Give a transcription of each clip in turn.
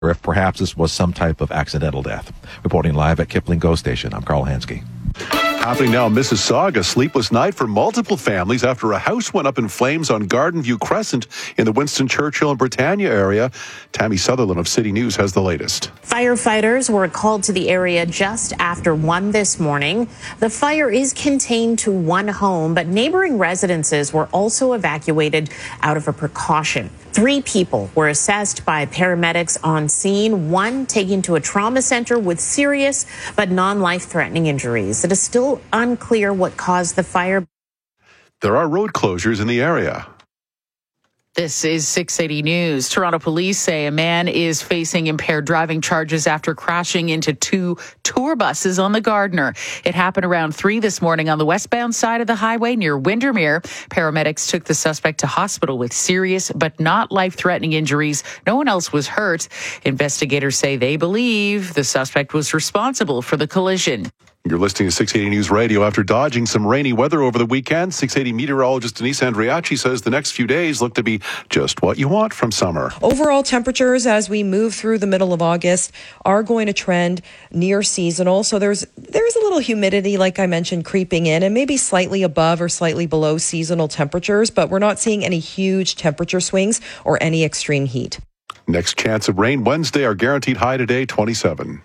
or if perhaps this was some type of accidental death. Reporting live at Kipling GO Station, I'm Carl Hansky. Happening now in Mississauga, sleepless night for multiple families after a house went up in flames on Garden View Crescent in the Winston Churchill and Britannia area. Tammy Sutherland of City News has the latest. Firefighters were called to the area just after 1 this morning. The fire is contained to one home, but neighboring residences were also evacuated out of a precaution. 3 people were assessed by paramedics on scene, 1 taken to a trauma center with serious but non-life-threatening injuries. It is still unclear what caused the fire. There are road closures in the area. This is 680 News. Toronto police say a man is facing impaired driving charges after crashing into 2 tour buses on the Gardiner. It happened around 3 this morning on the westbound side of the highway near Windermere. Paramedics took the suspect to hospital with serious but not life-threatening injuries. No one else was hurt. Investigators say they believe the suspect was responsible for the collision. You're listening to 680 News Radio. After dodging some rainy weather over the weekend, 680 meteorologist Denise Andriachi says the next few days look to be just what you want from summer. Overall temperatures as we move through the middle of August are going to trend near seasonal. So there's a little humidity, like I mentioned, creeping in and maybe slightly above or slightly below seasonal temperatures, but we're not seeing any huge temperature swings or any extreme heat. Next chance of rain Wednesday. Our guaranteed high today, 27.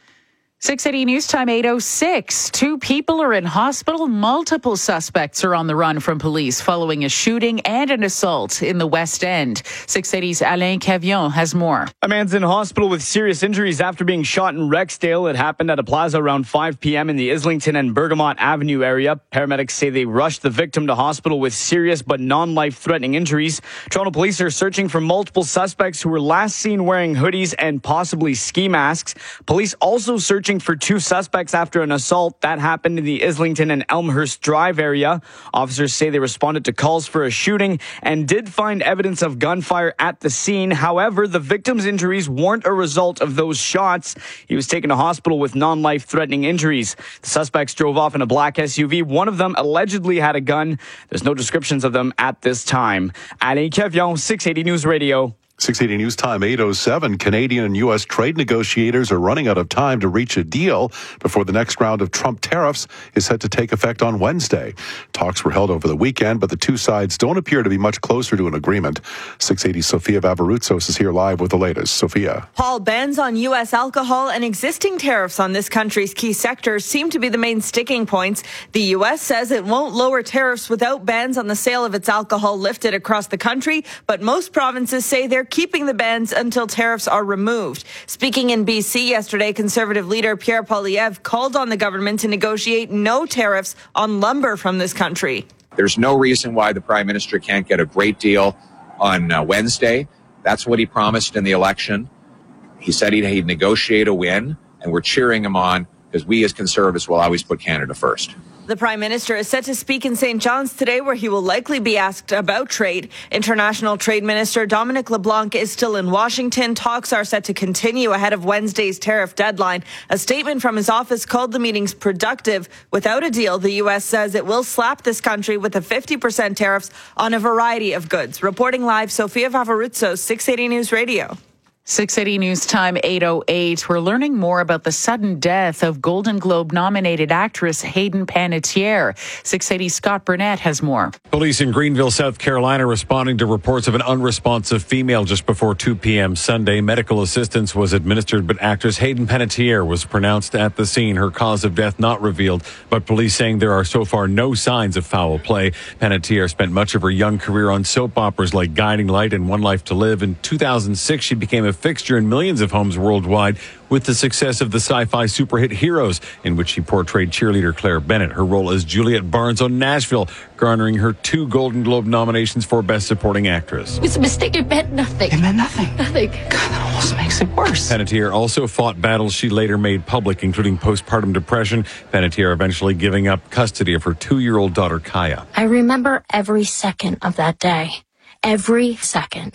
680 News Time 8:06. 2 people are in hospital. Multiple suspects are on the run from police following a shooting and an assault in the West End. 680's Alain Cavillon has more. A man's in hospital with serious injuries after being shot in Rexdale. It happened at a plaza around 5 p.m. in the Islington and Bergamot Avenue area. Paramedics say they rushed the victim to hospital with serious but non-life-threatening injuries. Toronto police are searching for multiple suspects who were last seen wearing hoodies and possibly ski masks. Police also searching for 2 suspects after an assault that happened in the Islington and Elmhurst Drive area. Officers say they responded to calls for a shooting and did find evidence of gunfire at the scene. However, the victim's injuries weren't a result of those shots. He was taken to hospital with non-life-threatening injuries. The suspects drove off in a black SUV. One of them allegedly had a gun. There's no descriptions of them at this time. Alain Cavillon, 680 News Radio. 680 News Time 8:07. Canadian and U.S. trade negotiators are running out of time to reach a deal before the next round of Trump tariffs is set to take effect on Wednesday. Talks were held over the weekend, but the 2 sides don't appear to be much closer to an agreement. 680's Sofia Vavarutsos is here live with the latest. Sofia. Paul, bans on U.S. alcohol and existing tariffs on this country's key sectors seem to be the main sticking points. The U.S. says it won't lower tariffs without bans on the sale of its alcohol lifted across the country, but most provinces say they're keeping the bans until tariffs are removed. Speaking in BC yesterday, Conservative leader Pierre Poilievre called on the government to negotiate no tariffs on lumber from this country. There's no reason why the Prime Minister can't get a great deal on Wednesday. That's what he promised in the election. He said he'd negotiate a win, and we're cheering him on because we as Conservatives will always put Canada first. The Prime Minister is set to speak in St. John's today, where he will likely be asked about trade. International Trade Minister Dominic LeBlanc is still in Washington. Talks are set to continue ahead of Wednesday's tariff deadline. A statement from his office called the meetings productive. Without a deal, the U.S. says it will slap this country with a 50% tariffs on a variety of goods. Reporting live, Sofia Vavarutsos, 680 News Radio. 680 News Time 8:08. We're learning more about the sudden death of Golden Globe nominated actress Hayden Panettiere. 680 Scott Burnett has more. Police in Greenville, South Carolina, responding to reports of an unresponsive female just before 2 p.m. Sunday. Medical assistance was administered, but actress Hayden Panettiere was pronounced at the scene. Her cause of death not revealed, but police saying there are so far no signs of foul play. Panettiere spent much of her young career on soap operas like Guiding Light and One Life to Live. In 2006, she became a fixture in millions of homes worldwide with the success of the sci-fi super hit Heroes, in which she portrayed cheerleader Claire Bennett. Her role as Juliet Barnes on Nashville, garnering her 2 Golden Globe nominations for Best Supporting Actress. It was a mistake. It meant nothing. It meant nothing. Nothing. God, that almost makes it worse. Panettiere also fought battles she later made public, including postpartum depression. Panettiere eventually giving up custody of her 2-year-old daughter, Kaya. I remember every second of that day. Every second.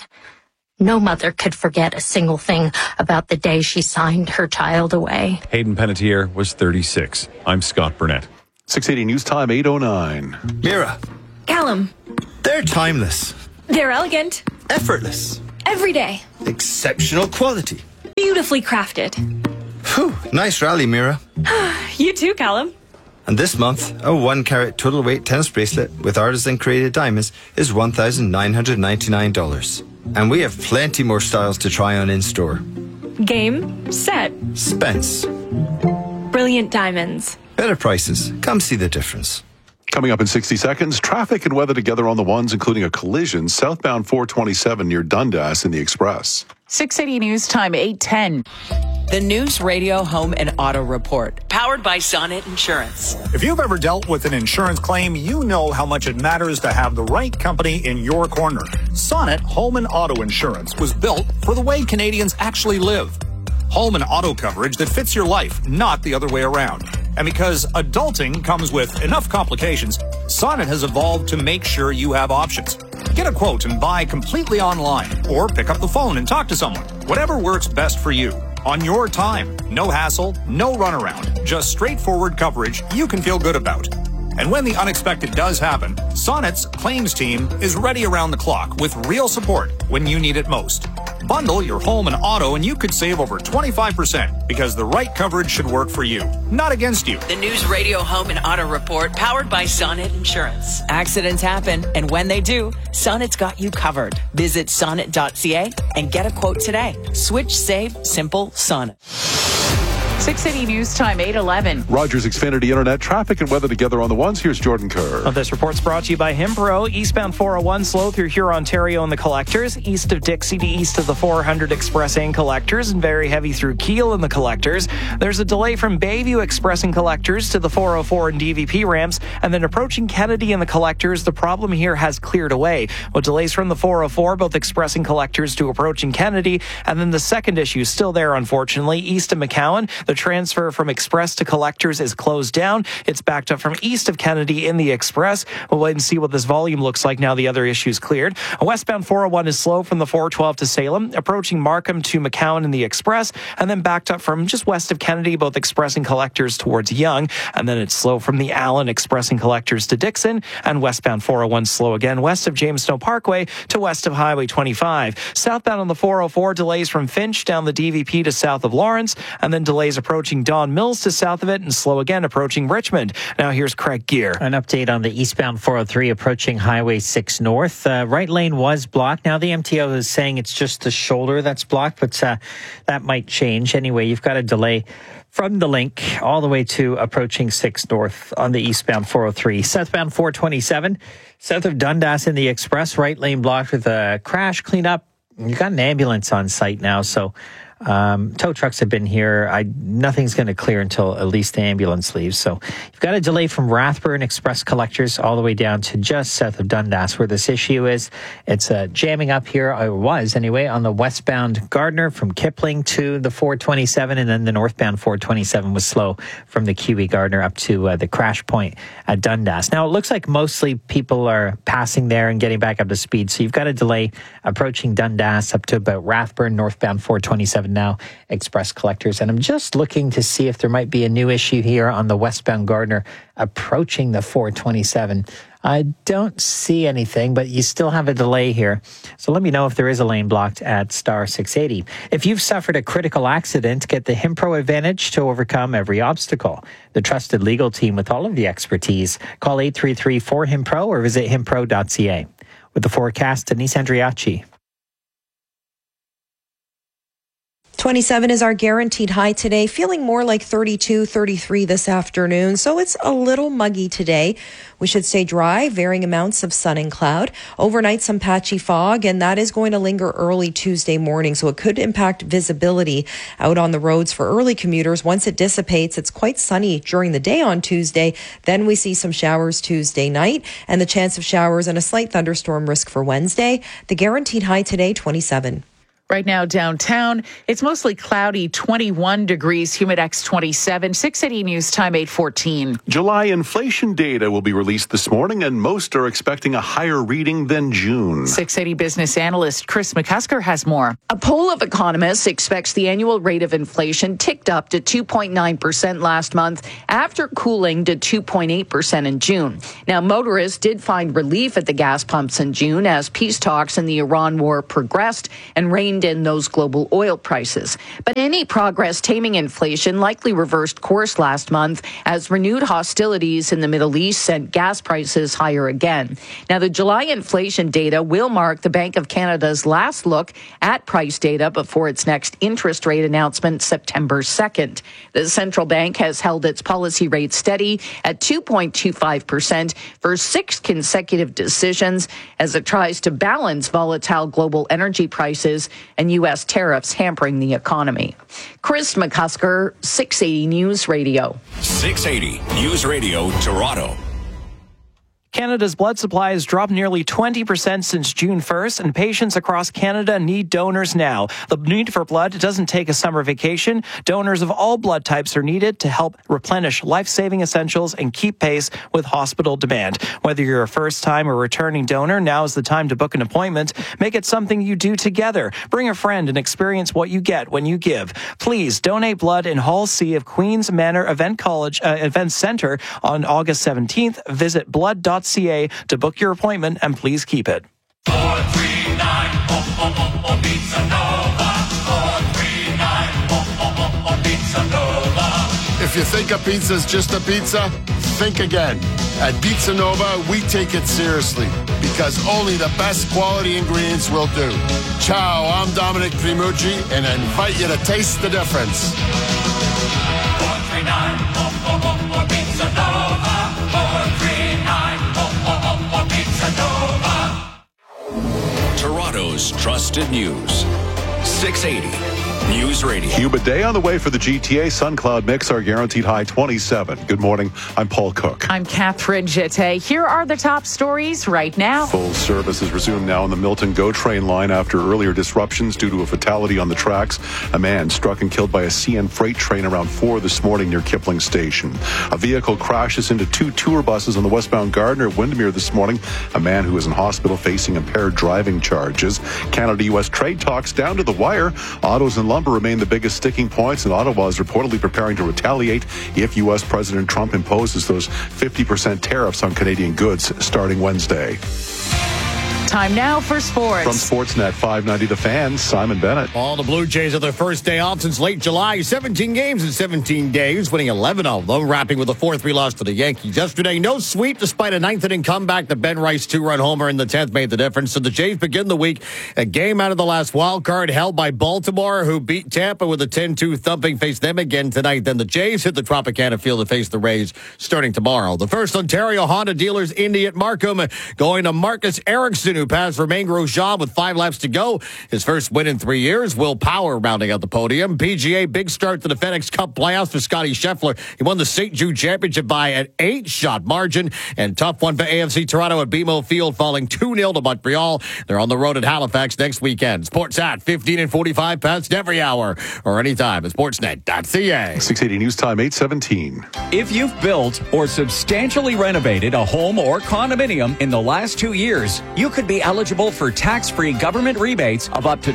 No mother could forget a single thing about the day she signed her child away. Hayden Panettiere was 36. I'm Scott Burnett. 680 News Time 8:09. Mira. Callum. They're timeless. They're elegant. Effortless. Every day. Exceptional quality. beautifully crafted. Whew, nice rally, Mira. You too, Callum. And this month, a 1-carat total weight tennis bracelet with artisan created diamonds is $1,999. And we have plenty more styles to try on in store. Game, set, Spence. brilliant diamonds. Better prices. Come see the difference. Coming up in 60 seconds, traffic and weather together on the ones, including a collision southbound 427 near Dundas in the Express. 680 News Time, 8:10. The News Radio Home and Auto Report, powered by Sonnet Insurance. If you've ever dealt with an insurance claim, you know how much it matters to have the right company in your corner. Sonnet Home and Auto Insurance was built for the way Canadians actually live. Home and auto coverage that fits your life, not the other way around. And because adulting comes with enough complications, Sonnet has evolved to make sure you have options. Get a quote and buy completely online, or pick up the phone and talk to someone. Whatever works best for you. On your time. No hassle, no runaround. Just straightforward coverage you can feel good about. And when the unexpected does happen, Sonnet's claims team is ready around the clock with real support when you need it most. Bundle your home and auto and you could save over 25% because the right coverage should work for you, not against you. The News Radio Home and Auto Report, powered by Sonnet Insurance. Accidents happen, and when they do, Sonnet's got you covered. Visit sonnet.ca and get a quote today. Switch, save, simple, Sonnet. 680 News Time, 8:11. Rogers Xfinity Internet traffic and weather together on the ones. Here's Jordan Kerr. This report's brought to you by Himpro. Eastbound 401 slow through Huron, Ontario and the collectors. East of Dixie to east of the 400 Express and collectors, and very heavy through Kiel and the collectors. There's a delay from Bayview Express and collectors to the 404 and DVP ramps, and then approaching Kennedy and the collectors. The problem here has cleared away. With delays from the 404, both Express and collectors to approaching Kennedy, and then the second issue still there, unfortunately, east of McCowan. The transfer from Express to collectors is closed down. It's backed up from east of Kennedy in the Express. We'll wait and see what this volume looks like now the other issue's cleared. A westbound 401 is slow from the 412 to Salem, approaching Markham to McCowan in the Express, and then backed up from just west of Kennedy, both Express and collectors towards Yonge. And then it's slow from the Allen Express and collectors to Dixon, and westbound 401 slow again west of James Snow Parkway to west of Highway 25. Southbound on the 404, delays from Finch down the DVP to south of Lawrence, and then delays approaching Don Mills to south of it, and slow again approaching Richmond. Now here's Craig Gear. An update on the eastbound 403 approaching Highway 6 North. Right lane was blocked. Now the MTO is saying it's just the shoulder that's blocked, but that might change. Anyway, you've got a delay from the link all the way to approaching 6 North on the eastbound 403. Southbound 427, south of Dundas in the Express, right lane blocked with a crash cleanup. You've got an ambulance on site now, so tow trucks have been here. Nothing's going to clear until at least the ambulance leaves. So you've got a delay from Rathburn Express collectors all the way down to just south of Dundas where this issue is. It's jamming up here, or it was anyway, on the westbound Gardner from Kipling to the 427, and then the northbound 427 was slow from the QE Gardner up to the crash point at Dundas. Now it looks like mostly people are passing there and getting back up to speed. So you've got a delay approaching Dundas up to about Rathburn, northbound 427 now, Express collectors. And I'm just looking to see if there might be a new issue here on the westbound Gardner approaching the 427. I don't see anything, but you still have a delay here. So let me know if there is a lane blocked at star 680. If you've suffered a critical accident, get the Himpro Advantage to overcome every obstacle. The trusted legal team with all of the expertise. Call 833-4HIMPRO or visit himpro.ca. With the forecast, Denise Andriachi. 27 is our guaranteed high today, feeling more like 32, 33 this afternoon. So it's a little muggy today. We should stay dry, varying amounts of sun and cloud. Overnight, some patchy fog, and that is going to linger early Tuesday morning. So it could impact visibility out on the roads for early commuters. Once it dissipates, it's quite sunny during the day on Tuesday. Then we see some showers Tuesday night and the chance of showers and a slight thunderstorm risk for Wednesday. The guaranteed high today, 27. Right now downtown, it's mostly cloudy, 21 degrees, humidex 27, 680 News Time, 8:14. July inflation data will be released this morning, and most are expecting a higher reading than June. 680 business analyst Chris McCusker has more. A poll of economists expects the annual rate of inflation ticked up to 2.9% last month after cooling to 2.8% in June. Now, motorists did find relief at the gas pumps in June as peace talks in the Iran war progressed and rain reined in those global oil prices. But any progress taming inflation likely reversed course last month as renewed hostilities in the Middle East sent gas prices higher again. Now, the July inflation data will mark the Bank of Canada's last look at price data before its next interest rate announcement September 2nd. The central bank has held its policy rate steady at 2.25% for 6 consecutive decisions as it tries to balance volatile global energy prices and U.S. tariffs hampering the economy. Chris McCusker, 680 News Radio. 680 News Radio, Toronto. Canada's blood supply has dropped nearly 20% since June 1st, and patients across Canada need donors now. The need for blood doesn't take a summer vacation. Donors of all blood types are needed to help replenish life-saving essentials and keep pace with hospital demand. Whether you're a first-time or returning donor, now is the time to book an appointment. Make it something you do together. Bring a friend and experience what you get when you give. Please donate blood in Hall C of Queen's Manor Event Center on August 17th. Visit blood.ca to book your appointment, and please keep it. 439 Pizza Nova. 439 Pizza Nova. If you think a pizza's just a pizza, think again. At Pizza Nova, we take it seriously because only the best quality ingredients will do. Ciao, I'm Dominic Primucci, and I invite you to taste the difference. 439 Pizza Nova. 439 Pizza Nova. Toronto's trusted news. 680 News Radio. Humid day on the way for the GTA. Sun cloud mix, our guaranteed high 27. Good morning. I'm Paul Cook. I'm Catherine Jette. Here are the top stories right now. Full service is resumed now on the Milton GO train line after earlier disruptions due to a fatality on the tracks. A man struck and killed by a CN freight train around 4 this morning near Kipling Station. A vehicle crashes into 2 tour buses on the westbound Gardiner Windermere this morning. A man who is in hospital facing impaired driving charges. Canada-U.S. trade talks down to the wire. Autos and lumber remain the biggest sticking points, and Ottawa is reportedly preparing to retaliate if U.S. President Trump imposes those 50% tariffs on Canadian goods starting Wednesday. Time now for sports. From Sportsnet 590 The Fan, Simon Bennett. All the Blue Jays are their first day off since late July. 17 games in 17 days, winning 11 of them, wrapping with a 4-3 loss to the Yankees yesterday. No sweep despite a ninth-inning comeback. The Ben Rice 2-run homer in the 10th made the difference. So the Jays begin the week a game out of the last wild card held by Baltimore, who beat Tampa with a 10-2 thumping. Face them again tonight. Then the Jays hit the Tropicana Field to face the Rays starting tomorrow. The first Ontario Honda dealers Indy at Markham going to Marcus Ericsson, who passed Romain Grosjean with 5 laps to go. His first win in 3 years. Will Power rounding out the podium. PGA, big start to the FedEx Cup playoffs for Scotty Scheffler. He won the St. Jude Championship by an 8-shot margin. And tough one for AFC Toronto at BMO Field, falling 2-0 to Montreal. They're on the road at Halifax next weekend. Sports at 15 and 45 past every hour or anytime at sportsnet.ca. 680 News Time, 8:17. If you've built or substantially renovated a home or condominium in the last 2 years, you could be eligible for tax-free government rebates of up to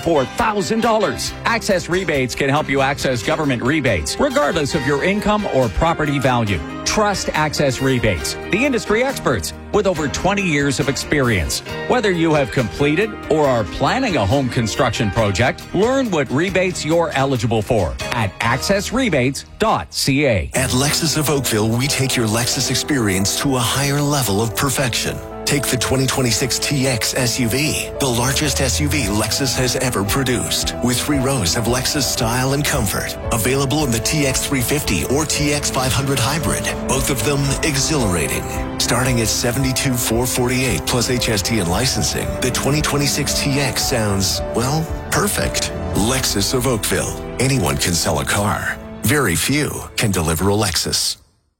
$24,000. Access Rebates can help you access government rebates, regardless of your income or property value. Trust Access Rebates, the industry experts with over 20 years of experience. Whether you have completed or are planning a home construction project, learn what rebates you're eligible for at accessrebates.ca. At Lexus of Oakville, we take your Lexus experience to a higher level of perfection. Take the 2026 TX SUV, the largest SUV Lexus has ever produced, with 3 rows of Lexus style and comfort. Available in the TX 350 or TX 500 hybrid, both of them exhilarating. Starting at $72,448 plus HST and licensing, the 2026 TX sounds, well, perfect. Lexus of Oakville. Anyone can sell a car. Very few can deliver a Lexus.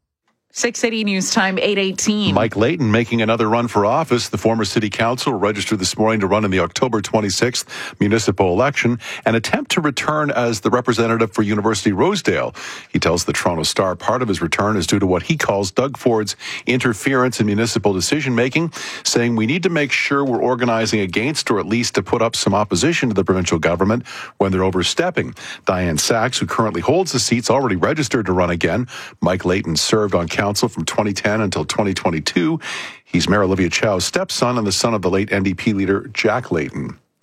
680 News Time, 8:18. Mike Layton making another run for office. The former city council registered this morning to run in the October 26th municipal election, an attempt to return as the representative for University Rosedale. He tells the Toronto Star part of his return is due to what he calls Doug Ford's interference in municipal decision-making, saying we need to make sure we're organizing against or at least to put up some opposition to the provincial government when they're overstepping. Diane Sachs, who currently holds the seats, already registered to run again. Mike Layton served on council from 2010 until 2022. He's Mayor Olivia Chow's stepson and the son of the late NDP leader Jack Layton.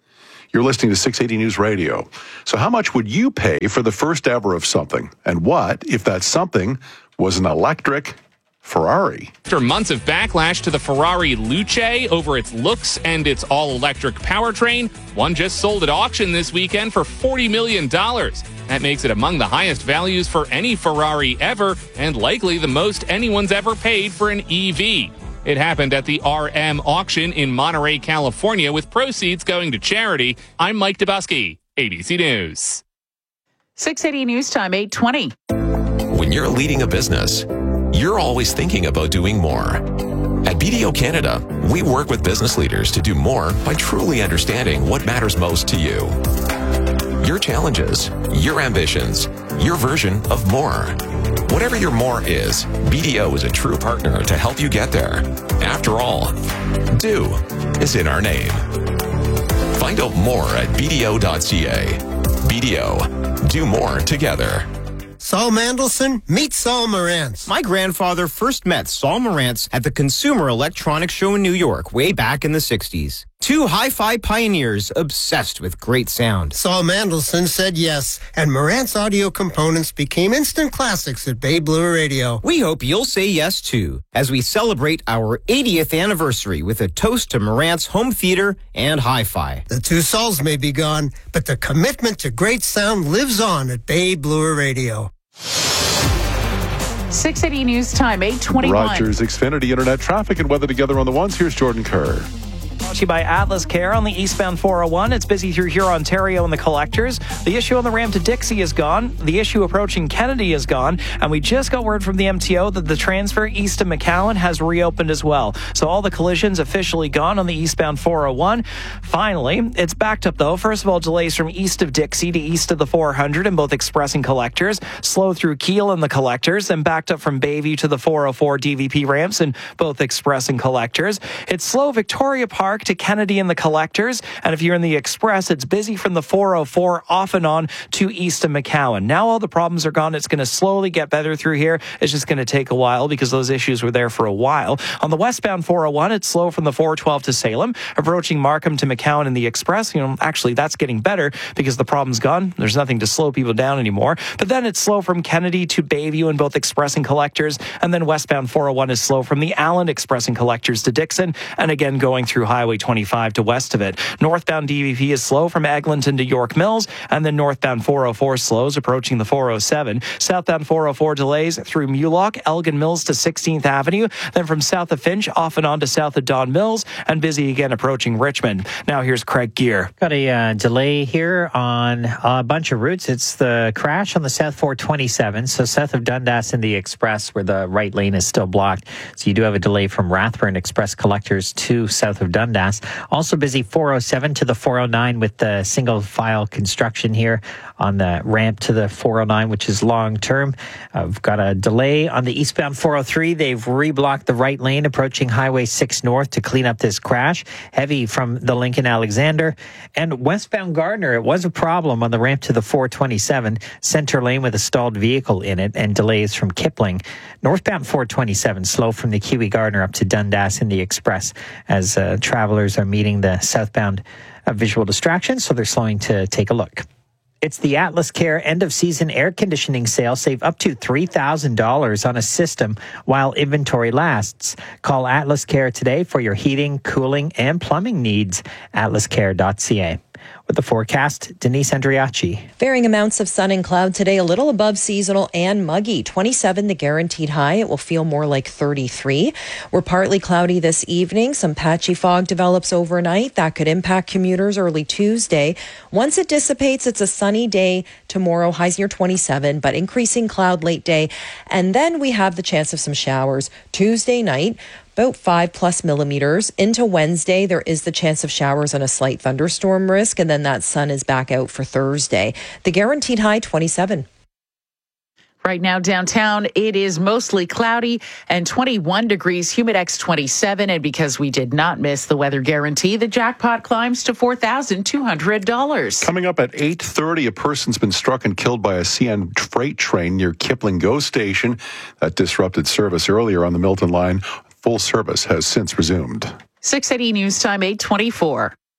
You're listening to 680 News Radio. So how much would you pay for the first ever of something? And what if that something was an electric Ferrari? After months of backlash to the Ferrari Luce over its looks and its all-electric powertrain, one just sold at auction this weekend for $40 million. That makes it among the highest values for any Ferrari ever, and likely the most anyone's ever paid for an EV. It happened at the RM auction in Monterey, California, with proceeds going to charity. I'm Mike Dubusky, ABC News. 680 News Time, 8:20. When you're leading a business, you're always thinking about doing more. At BDO Canada, we work with business leaders to do more by truly understanding what matters most to you. Your challenges, your ambitions, your version of more. Whatever your more is, BDO is a true partner to help you get there. After all, do is in our name. Find out more at BDO.ca. BDO, do more together. Saul Mandelson, meet Saul Marantz. My grandfather first met Saul Marantz at the Consumer Electronics Show in New York way back in the 60s. Two hi-fi pioneers obsessed with great sound. Saul Mandelson said yes, and Marantz audio components became instant classics at Bay Blue Radio. We hope you'll say yes too, as we celebrate our 80th anniversary with a toast to Marantz home theater and hi-fi. The two Sauls may be gone, but the commitment to great sound lives on at Bay Blue Radio. 680 News Time, 8:21. Rogers Xfinity Internet traffic and weather together on the ones. Here's Jordan Kerr. Brought to you by Atlas Care on the eastbound 401. It's busy through Huron, Ontario and the collectors. The issue on the ramp to Dixie is gone. The issue approaching Kennedy is gone. And we just got word from the MTO that the transfer east of McCowan has reopened as well. So all the collisions officially gone on the eastbound 401. Finally, it's backed up though. First of all, delays from east of Dixie to east of the 400 in both express and collectors. Slow through Kiel and the collectors. And backed up from Bayview to the 404 DVP ramps in both express and collectors. It's slow Victoria Park to Kennedy and the collectors. And if you're in the express, it's busy from the 404 off and on to east of McCowan. Now all the problems are gone. It's going to slowly get better through here. It's just going to take a while because those issues were there for a while. On the westbound 401, it's slow from the 412 to Salem, approaching Markham to McCowan in the express. Actually, that's getting better because the problem's gone. There's nothing to slow people down anymore. But then it's slow from Kennedy to Bayview in both express and collectors. And then westbound 401 is slow from the Allen express and collectors to Dixon. And again, going through Highway 25 to west of it. Northbound DVP is slow from Eglinton to York Mills, and then northbound 404 slows approaching the 407. Southbound 404 delays through Mulock, Elgin Mills to 16th Avenue, then from south of Finch off and on to south of Don Mills, and busy again approaching Richmond. Now here's Craig Gear. Got a delay here on a bunch of routes. It's the crash on the South 427, so south of Dundas in the express where the right lane is still blocked. So you do have a delay from Rathburn Express collectors to south of Dundas. Also busy 407 to the 409 with the single file construction here on the ramp to the 409, which is long term. I've got a delay on the eastbound 403. They've reblocked the right lane approaching Highway 6 North to clean up this crash. Heavy from the Lincoln Alexander. And westbound Gardner, it was a problem on the ramp to the 427. Center lane with a stalled vehicle in it and delays from Kipling. Northbound 427 slow from the Kiwi Gardner up to Dundas in the express as travelers are meeting the southbound visual distraction, so they're slowing to take a look. It's the Atlas Care end-of-season air conditioning sale. Save up to $3,000 on a system while inventory lasts. Call Atlas Care today for your heating, cooling, and plumbing needs. atlascare.ca. With the forecast, Denise Andriachi. Varying amounts of sun and cloud today, a little above seasonal and muggy. 27 the guaranteed high. It will feel more like 33. We're partly cloudy this evening. Some patchy fog develops overnight. That could impact commuters early Tuesday. Once it dissipates, it's a sunny day tomorrow. Highs near 27, but increasing cloud late day. And then we have the chance of some showers Tuesday night. About 5+ millimeters. Into Wednesday, there is the chance of showers and a slight thunderstorm risk, and then that sun is back out for Thursday. The guaranteed high, 27. Right now downtown, it is mostly cloudy and 21 degrees, Humidex 27. And because we did not miss the weather guarantee, the jackpot climbs to $4,200. Coming up at 8:30, a person's been struck and killed by a CN freight train near Kipling GO Station. That disrupted service earlier on the Milton line. Full service has since resumed. 680 News Time, 8:24.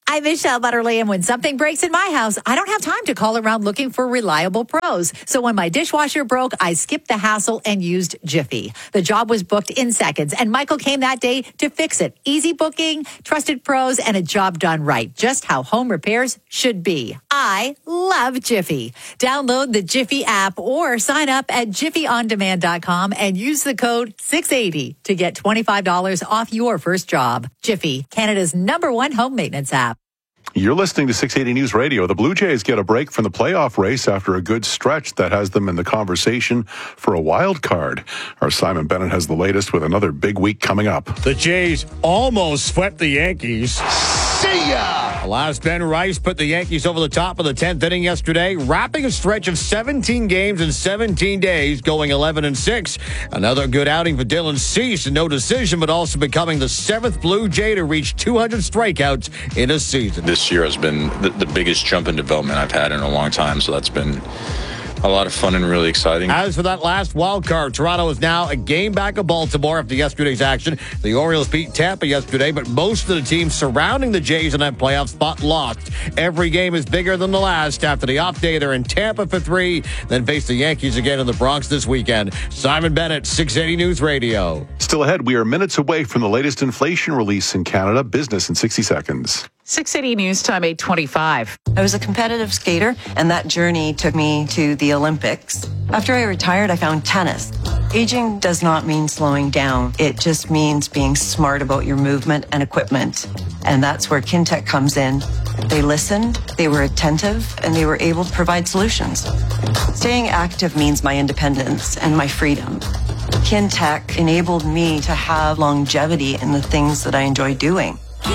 I'm Michelle Butterly, and when something breaks in my house, I don't have time to call around looking for reliable pros. So when my dishwasher broke, I skipped the hassle and used Jiffy. The job was booked in seconds, and Michael came that day to fix it. Easy booking, trusted pros, and a job done right. Just how home repairs should be. I love Jiffy. Download the Jiffy app or sign up at jiffyondemand.com and use the code 680 to get $25 off your first job. Jiffy, Canada's #1 home maintenance app. You're listening to 680 News Radio. The Blue Jays get a break from the playoff race after a good stretch that has them in the conversation for a wild card. Our Simon Bennett has the latest with another big week coming up. The Jays almost swept the Yankees. See ya! Alas, Ben Rice put the Yankees over the top of the 10th inning yesterday, wrapping a stretch of 17 games in 17 days, going 11-6. Another good outing for Dylan Cease, no decision, but also becoming the 7th Blue Jay to reach 200 strikeouts in a season. This year has been the biggest jump in development I've had in a long time, so that's been a lot of fun and really exciting. As for that last wild card, Toronto is now a game back of Baltimore after yesterday's action. The Orioles beat Tampa yesterday, but most of the teams surrounding the Jays in that playoff spot lost. Every game is bigger than the last. After the off day, they're in Tampa for 3, then face the Yankees again in the Bronx this weekend. Simon Bennett, 680 News Radio. Still ahead, we are minutes away from the latest inflation release in Canada. Business in 60 seconds. 680 News Time, 8:25. I was a competitive skater, and that journey took me to the Olympics. After I retired, I found tennis. Aging does not mean slowing down. It just means being smart about your movement and equipment. And that's where Kintec comes in. They listened, they were attentive, and they were able to provide solutions. Staying active means my independence and my freedom. Kintec enabled me to have longevity in the things that I enjoy doing.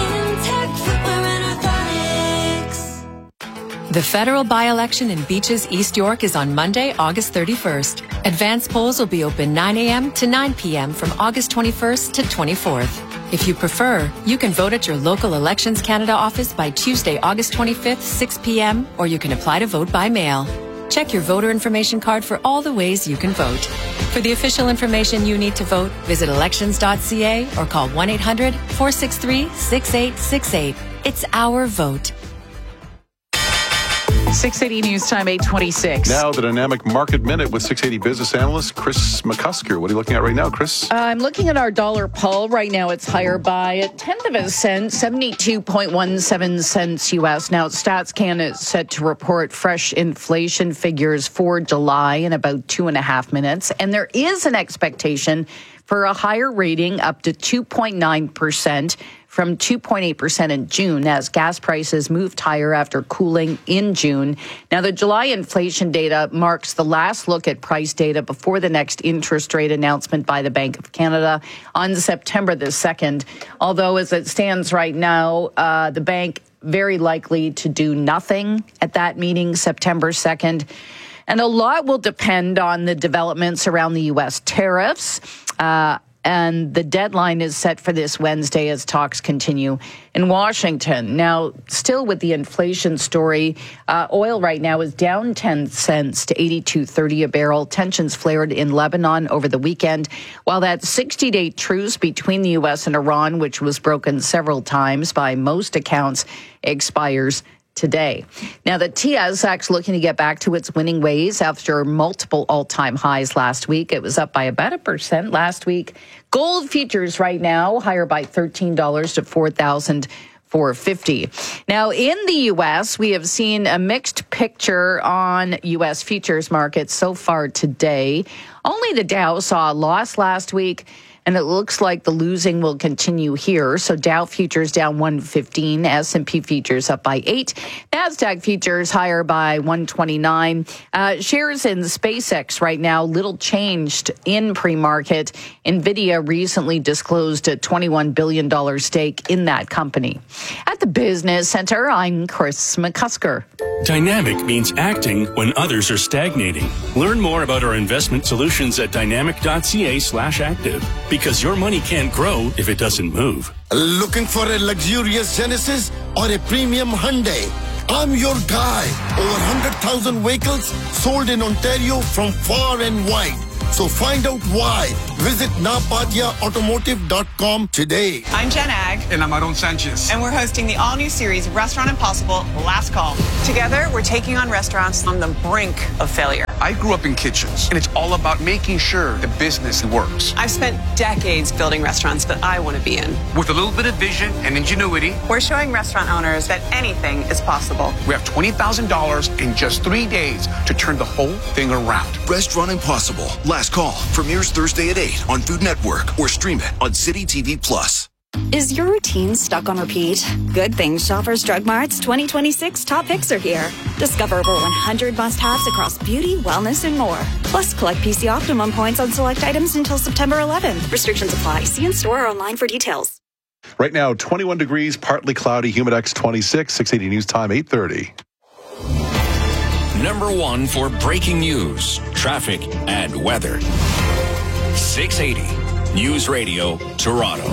The federal by-election in Beaches, East York is on Monday, August 31st. Advance polls will be open 9 a.m. to 9 p.m. from August 21st to 24th. If you prefer, you can vote at your local Elections Canada office by Tuesday, August 25th, 6 p.m., or you can apply to vote by mail. Check your voter information card for all the ways you can vote. For the official information you need to vote, visit elections.ca or call 1-800-463-6868. It's our vote. 680 News Time, 8:26. Now the Dynamic Market Minute with 680 business analyst Chris McCusker. What are you looking at right now, Chris? I'm looking at our dollar Paul. Right now it's higher by a tenth of a cent, 72.17 cents U.S. Now StatsCan is set to report fresh inflation figures for July in about 2.5 minutes. And there is an expectation for a higher rating up to 2.9%. from 2.8% in June as gas prices moved higher after cooling in June. Now, the July inflation data marks the last look at price data before the next interest rate announcement by the Bank of Canada on September the 2nd. Although, as it stands right now, the bank very likely to do nothing at that meeting September 2nd. And a lot will depend on the developments around the U.S. tariffs. And the deadline is set for this Wednesday as talks continue in Washington. Now, still with the inflation story, oil right now is down 10 cents to $82.30 a barrel. Tensions flared in Lebanon over the weekend, while that 60-day truce between the U.S. and Iran, which was broken several times by most accounts, expires today. Now, the TSX looking to get back to its winning ways after multiple all-time highs last week. It was up by about 1% last week. Gold futures right now higher by $13 to $4,450. Now, in the U.S., we have seen a mixed picture on U.S. futures markets so far today. Only the Dow saw a loss last week, and it looks like the losing will continue here. So Dow futures down 115, S&P futures up by 8, NASDAQ futures higher by 129. Shares in SpaceX right now, little changed in pre-market. NVIDIA recently disclosed a $21 billion stake in that company. At the Business Center, I'm Chris McCusker. Dynamic means acting when others are stagnating. Learn more about our investment solutions at dynamic.ca/active. Because your money can't grow if it doesn't move. Looking for a luxurious Genesis or a premium Hyundai? I'm your guy. Over 100,000 vehicles sold in Ontario from far and wide. So find out why. Visit napadiaautomotive.com today. I'm Jen Ag. And I'm Aaron Sanchez. And we're hosting the all-new series, Restaurant Impossible, Last Call. Together, we're taking on restaurants on the brink of failure. I grew up in kitchens, and it's all about making sure the business works. I've spent decades building restaurants that I want to be in. With a little bit of vision and ingenuity, we're showing restaurant owners that anything is possible. We have $20,000 in just 3 days to turn the whole thing around. Restaurant Impossible, Last Call, premieres Thursday at 8 on Food Network or stream it on City TV Plus. Is your routine stuck on repeat? Good things Shoppers Drug Mart's 2026 top picks are here. Discover over 100 must-haves across beauty, wellness, and more. Plus, collect PC Optimum points on select items until September 11th. Restrictions apply. See in-store or online for details. Right now, 21 degrees, partly cloudy, Humidex 26, 680 News Time, 8:30. Number 1 for breaking news, traffic, and weather. 680 News Radio, Toronto.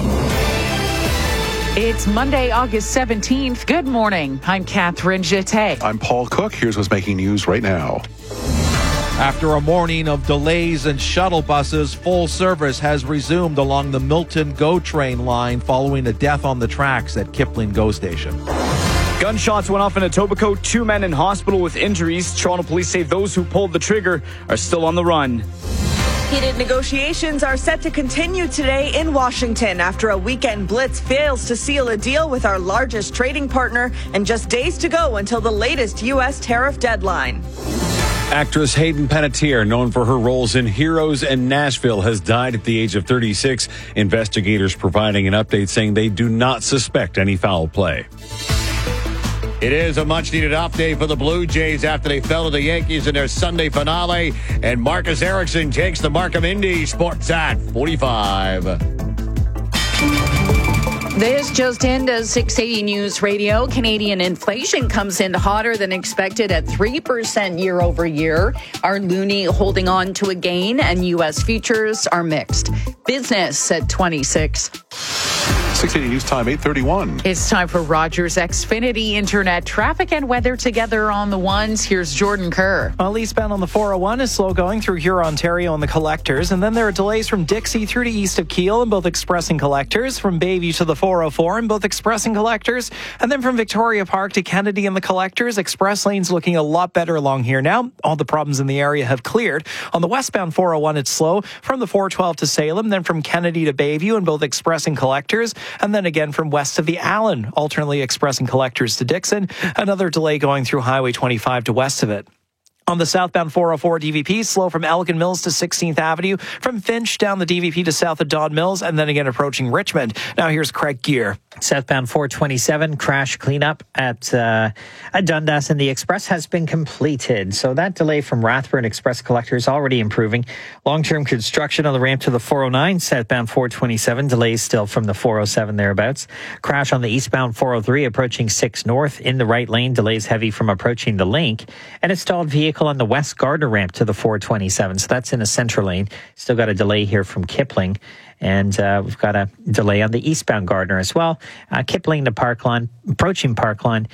It's Monday, August 17th. Good morning. I'm Catherine Jeté. I'm Paul Cook. Here's what's making news right now. After a morning of delays in shuttle buses, full service has resumed along the Milton GO train line following a death on the tracks at Kipling GO station. Gunshots went off in Etobicoke. 2 men in hospital with injuries. Toronto police say those who pulled the trigger are still on the run. Heated negotiations are set to continue today in Washington after a weekend blitz fails to seal a deal with our largest trading partner and just days to go until the latest U.S. tariff deadline. Actress Hayden Panettiere, known for her roles in Heroes and Nashville, has died at the age of 36. Investigators providing an update saying they do not suspect any foul play. It is a much-needed off day for the Blue Jays after they fell to the Yankees in their Sunday finale. And Marcus Erickson takes the Markham Indy Sports at 45. This just into 680 News Radio. Canadian inflation comes in hotter than expected at 3% year over year. Our loonie holding on to a gain, and U.S. futures are mixed. Business at 26. 680 News Time, 8:31. It's time for Rogers Xfinity Internet traffic and weather together on the ones. Here's Jordan Kerr. Well, eastbound on the 401 is slow going through Huron, Ontario and the collectors. And then there are delays from Dixie through to east of Kiel in both express and collectors. From Bayview to the 404 in both express and collectors. And then from Victoria Park to Kennedy and the collectors. Express lanes looking a lot better along here now. All the problems in the area have cleared. On the westbound 401, it's slow from the 412 to Salem, then from Kennedy to Bayview in both express and collectors. And then again from west of the Allen, alternately express and collectors to Dixon. Another delay going through Highway 25 to west of it. On the southbound 404 DVP, slow from Elgin Mills to 16th Avenue, from Finch down the DVP to south of Don Mills, and then again approaching Richmond. Now here's Craig Gear. Southbound 427 crash cleanup at Dundas, and the express has been completed. So that delay from Rathburn Express collectors already improving. Long-term construction on the ramp to the 409, southbound 427, delays still from the 407 thereabouts. Crash on the eastbound 403 approaching 6 North in the right lane, delays heavy from approaching the Link, and a stalled vehicle on the West Gardner ramp to the 427. So that's in a center lane. Still got a delay here from Kipling. And we've got a delay on the eastbound Gardner as well. Kipling to Parkline, approaching Parkline.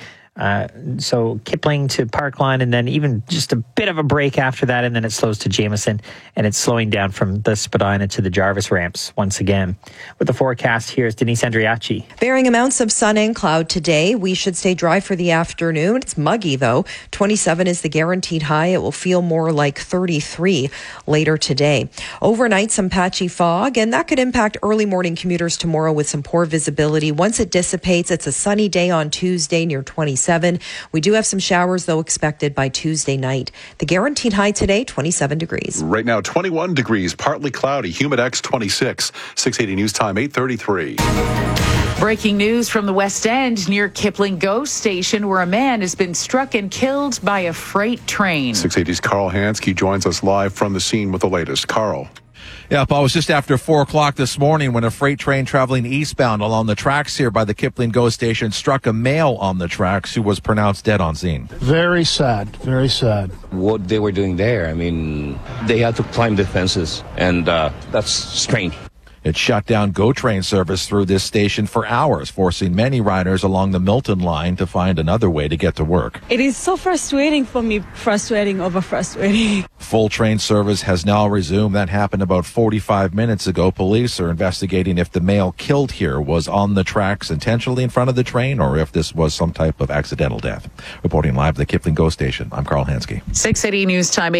So Kipling to Parkline, and then even just a bit of a break after that, and then it slows to Jameson, and it's slowing down from the Spadina to the Jarvis ramps once again. With the forecast, here's Denise Andriachi. Varying amounts of sun and cloud today. We should stay dry for the afternoon. It's muggy, though. 27 is the guaranteed high. It will feel more like 33 later today. Overnight, some patchy fog, and that could impact early morning commuters tomorrow with some poor visibility. Once it dissipates, it's a sunny day on Tuesday near 27. We do have some showers, though, expected by Tuesday night. The guaranteed high today, 27 degrees. Right now, 21 degrees, partly cloudy, Humidex 26. 680 News Time, 8:33. Breaking news from the West End near Kipling GO station, where a man has been struck and killed by a freight train. 680's Carl Hansky joins us live from the scene with the latest. Carl. Yeah, Paul, it was just after 4 o'clock this morning when a freight train traveling eastbound along the tracks here by the Kipling GO station struck a male on the tracks who was pronounced dead on scene. Very sad, very sad. What they were doing there, I mean, they had to climb the fences, and that's strange. It shut down GO train service through this station for hours, forcing many riders along the Milton line to find another way to get to work. It is so frustrating for me, frustrating over frustrating. Full train service has now resumed. That happened about 45 minutes ago. Police are investigating if the male killed here was on the tracks intentionally in front of the train or if this was some type of accidental death. Reporting live at the Kipling GO station, I'm Carl Hansky. 680 News Time,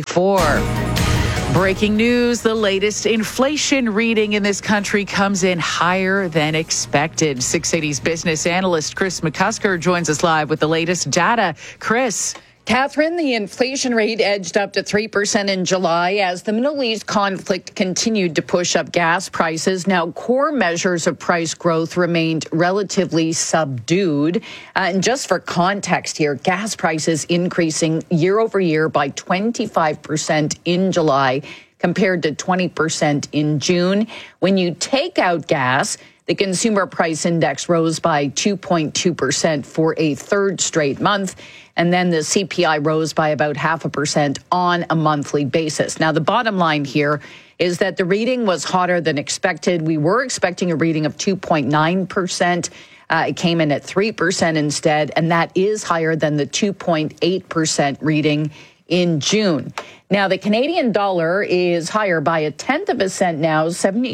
8:34. Breaking news, the latest inflation reading in this country comes in higher than expected. 680's business analyst Chris McCusker joins us live with the latest data. Chris. Catherine, the inflation rate edged up to 3% in July as the Middle East conflict continued to push up gas prices. Now, core measures of price growth remained relatively subdued. And just for context here, gas prices increasing year over year by 25% in July compared to 20% in June. When you take out gas, the consumer price index rose by 2.2% for a third straight month. And then the CPI rose by about 0.5% on a monthly basis. Now, the bottom line here is that the reading was hotter than expected. We were expecting a reading of 2.9%. It came in at 3% instead, and that is higher than the 2.8% reading in June. Now, the Canadian dollar is higher by 0.1 cent now,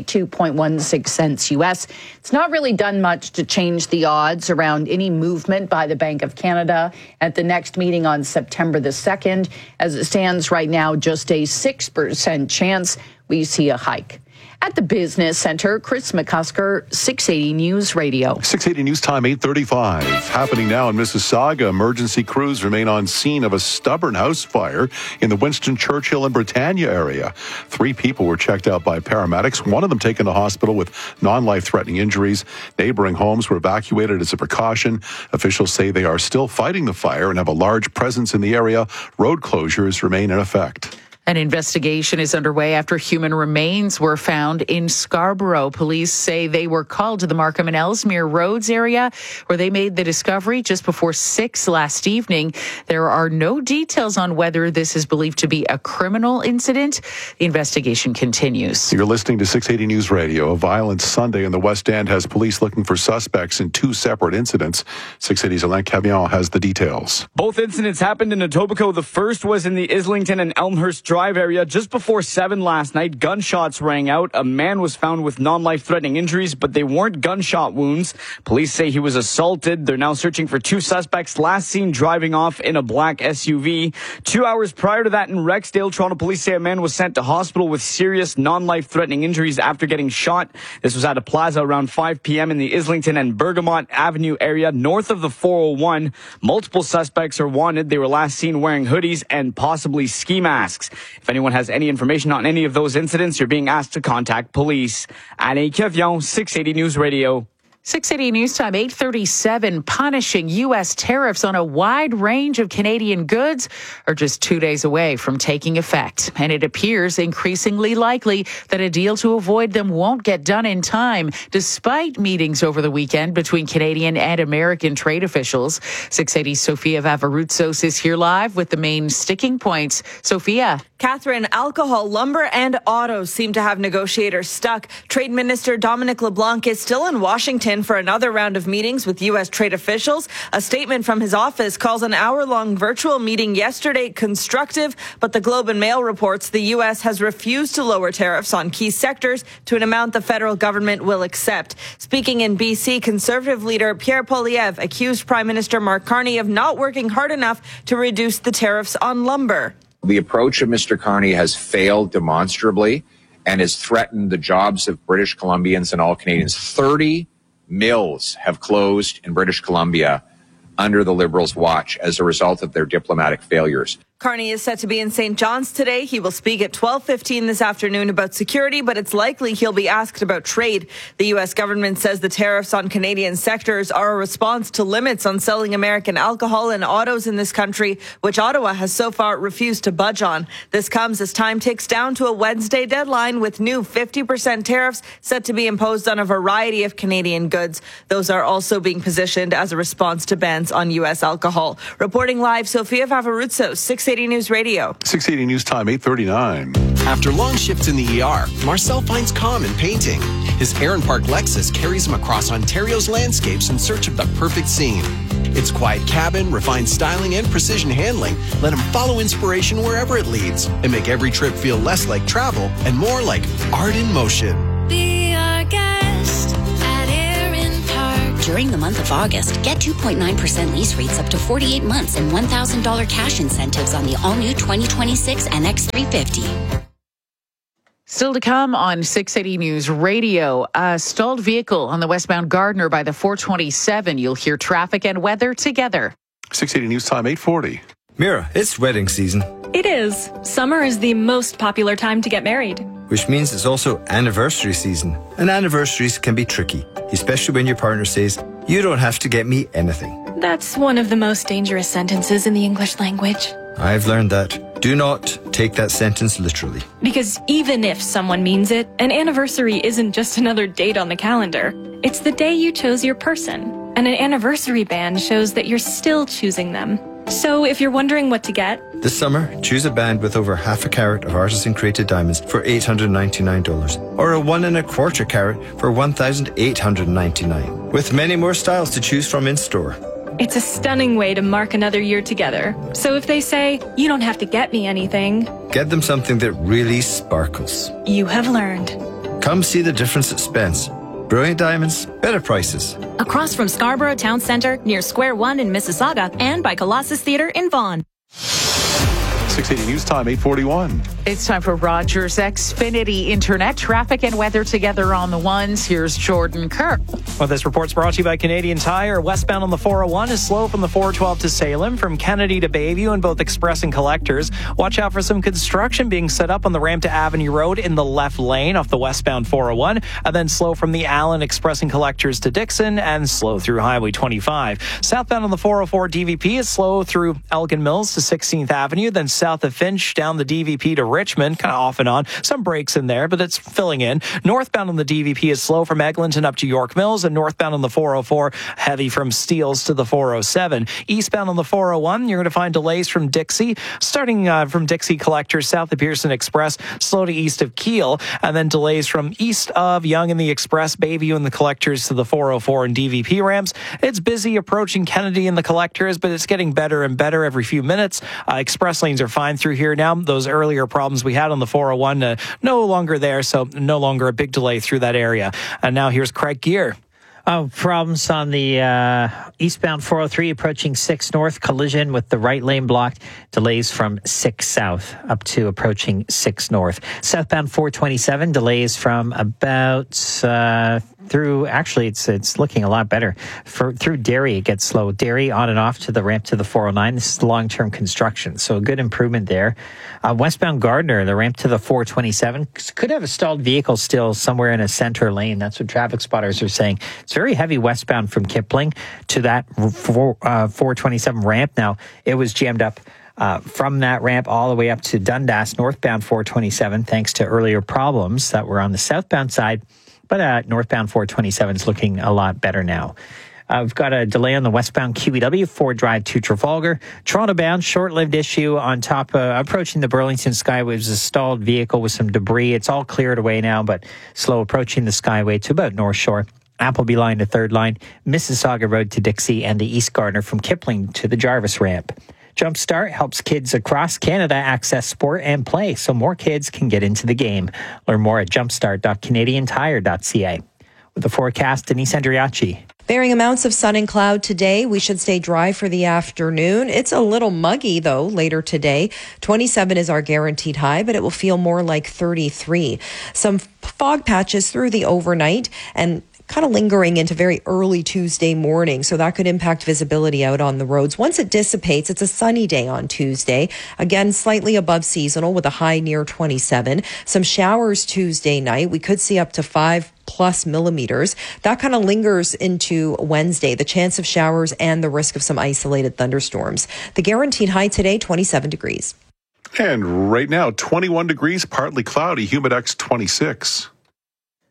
72.16 cents U.S. It's not really done much to change the odds around any movement by the Bank of Canada at the next meeting on September the 2nd. As it stands right now, just a 6% chance we see a hike. At the Business Center, Chris McCusker, 680 News Radio. 680 News Time, 8:35. Happening now in Mississauga. Emergency crews remain on scene of a stubborn house fire in the Winston Churchill and Britannia area. 3 people were checked out by paramedics, one of them taken to hospital with non-life-threatening injuries. Neighboring homes were evacuated as a precaution. Officials say they are still fighting the fire and have a large presence in the area. Road closures remain in effect. An investigation is underway after human remains were found in Scarborough. Police say they were called to the Markham and Ellesmere Roads area where they made the discovery just before 6 last evening. There are no details on whether this is believed to be a criminal incident. The investigation continues. You're listening to 680 News Radio. A violent Sunday in the West End has police looking for suspects in 2 separate incidents. 680's Alain Cavillon has the details. Both incidents happened in Etobicoke. The first was in the Islington and Elmhurst Drive area just before 7 last night. Gunshots rang out. A man was found with non-life-threatening injuries, but they weren't gunshot wounds. Police say he was assaulted. They're now searching for 2 suspects, last seen driving off in a black SUV. 2 hours prior to that in Rexdale, Toronto police say a man was sent to hospital with serious non-life-threatening injuries after getting shot. This was at a plaza around 5 p.m. in the Islington and Bergamot Avenue area north of the 401. Multiple suspects are wanted. They were last seen wearing hoodies and possibly ski masks. If anyone has any information on any of those incidents, you're being asked to contact police. Alain Cavillon, 680 News Radio. 680 News Time, 8:37. Punishing U.S. tariffs on a wide range of Canadian goods are just 2 days away from taking effect. And it appears increasingly likely that a deal to avoid them won't get done in time, despite meetings over the weekend between Canadian and American trade officials. 680's Sophia Vavaroutsos is here live with the main sticking points. Sophia. Catherine, alcohol, lumber, and autos seem to have negotiators stuck. Trade Minister Dominic LeBlanc is still in Washington for another round of meetings with U.S. trade officials. A statement from his office calls an hour-long virtual meeting yesterday constructive, but the Globe and Mail reports the U.S. has refused to lower tariffs on key sectors to an amount the federal government will accept. Speaking in B.C., Conservative leader Pierre Poilievre accused Prime Minister Mark Carney of not working hard enough to reduce the tariffs on lumber. The approach of Mr. Carney has failed demonstrably and has threatened the jobs of British Columbians and all Canadians. 30 mills have closed in British Columbia under the Liberals' watch as a result of their diplomatic failures. Carney is set to be in St. John's today. He will speak at 12:15 this afternoon about security, but it's likely he'll be asked about trade. The U.S. government says the tariffs on Canadian sectors are a response to limits on selling American alcohol and autos in this country, which Ottawa has so far refused to budge on. This comes as time ticks down to a Wednesday deadline with new 50% tariffs set to be imposed on a variety of Canadian goods. Those are also being positioned as a response to bans on U.S. alcohol. Reporting live, Sophia Vavaroutsos, 680 680 News Radio. 680 News Time, 8:39. After long shifts in the ER, Marcel finds calm in painting. His Heron Park Lexus carries him across Ontario's landscapes in search of the perfect scene. Its quiet cabin, refined styling, and precision handling let him follow inspiration wherever it leads and make every trip feel less like travel and more like art in motion. Be our guest at Heron Park. During the month of August, get 2.9% lease rates up to 48 months and $1,000 cash incentives on the all-new 2026 NX350. Still to come on 680 News Radio, a stalled vehicle on the westbound Gardiner by the 427. You'll hear traffic and weather together. 680 News Time, 8:40. Mira, it's wedding season. It is. Summer is the most popular time to get married. Which means it's also anniversary season. And anniversaries can be tricky, especially when your partner says, "You don't have to get me anything." That's one of the most dangerous sentences in the English language. I've learned that. Do not take that sentence literally. Because even if someone means it, an anniversary isn't just another date on the calendar. It's the day you chose your person. And an anniversary band shows that you're still choosing them. So if you're wondering what to get, This summer, choose a band with over half a carat of artisan-created diamonds for $899, or a 1 1/4 carat for $1,899, with many more styles to choose from in store. it's a stunning way to mark another year together. So if they say, "You don't have to get me anything," Get them something that really sparkles. you have learned. Come see the difference at Spence. Brilliant diamonds, better prices. Across from Scarborough Town Centre, near Square One in Mississauga, and by Colossus Theatre in Vaughan. 680 News Time, 8:41. It's time for Rogers Xfinity Internet. Traffic and weather together on the ones. Here's Jordan Kerr. Well, this report's brought to you by Canadian Tire. Westbound on the 401 is slow from the 412 to Salem, from Kennedy to Bayview in both express and collectors. Watch out for some construction being set up on the ramp to Avenue Road in the left lane off the westbound 401, and then slow from the Allen express and collectors to Dixon, and slow through Highway 25. Southbound on the 404 DVP is slow through Elgin Mills to 16th Avenue, then south of Finch down the DVP to Richmond, kind of off and on. Some breaks in there, but it's filling in. Northbound on the DVP is slow from Eglinton up to York Mills, and northbound on the 404, heavy from Steeles to the 407. Eastbound on the 401, you're going to find delays from Dixie, starting from Dixie Collectors south of Pearson Express, slow to east of Kiel, and then delays from east of Yonge and the Express, Bayview and the Collectors to the 404 and DVP ramps. It's busy approaching Kennedy and the Collectors, but it's getting better and better every few minutes. Express lanes are fine through here now. Those earlier problems we had on the 401 no longer there, so no longer a big delay through that area. And now here's Craig Gear. Problems on the eastbound 403 approaching 6 North. Collision with the right lane blocked. Delays from 6 South up to approaching 6 North. Southbound 427 delays from about through. Actually, it's looking a lot better. Through Derry, it gets slow. Derry on and off to the ramp to the 409. This is long-term construction, so a good improvement there. Westbound Gardiner, the ramp to the 427 could have a stalled vehicle still somewhere in a center lane. That's what traffic spotters are saying. It's very heavy westbound from Kipling to that 427 ramp. Now, it was jammed up from that ramp all the way up to Dundas, northbound 427, thanks to earlier problems that were on the southbound side. But northbound 427 is looking a lot better now. We've got a delay on the westbound QEW, Ford Drive to Trafalgar. Toronto-bound, short-lived issue on top, approaching the Burlington Skyway. It was a stalled vehicle with some debris. It's all cleared away now, but slow approaching the Skyway to about North Shore. Appleby Line to Third Line, Mississauga Road to Dixie, and the East Gardiner from Kipling to the Jarvis Ramp. Jumpstart helps kids across Canada access sport and play so more kids can get into the game. Learn more at jumpstart.canadiantire.ca. With the forecast, Denise Andriachi. Varying amounts of sun and cloud today. We should stay dry for the afternoon. It's a little muggy, though, later today. 27 is our guaranteed high, but it will feel more like 33. Some fog patches through the overnight and kind of lingering into very early Tuesday morning, so that could impact visibility out on the roads. Once it dissipates, it's a sunny day on Tuesday. Again, slightly above seasonal with a high near 27. Some showers Tuesday night. We could see up to 5+ millimeters. That kind of lingers into Wednesday, the chance of showers and the risk of some isolated thunderstorms. The guaranteed high today, 27 degrees. And right now, 21 degrees, partly cloudy, humidex 26.